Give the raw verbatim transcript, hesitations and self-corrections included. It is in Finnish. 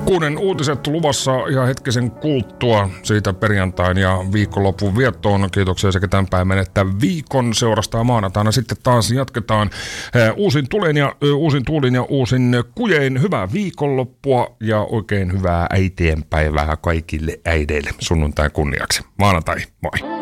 Kuuden uutiset luvassa ja hetkisen kuluttua siitä perjantain ja viikonlopun viettoon. Kiitoksia sekä tämän päivän että viikon seurasta ja maanantaina sitten taas jatketaan uusin tulen ja uusin tuulin ja uusin kujein. Hyvää viikonloppua ja oikein hyvää äitienpäivää kaikille äideille sunnuntain kunniaksi. Maanantai, moi!